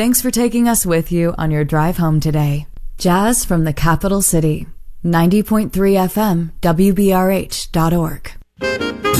Thanks for taking us with you on your drive home today. Jazz from the capital city. 90.3 FM, WBRH.org.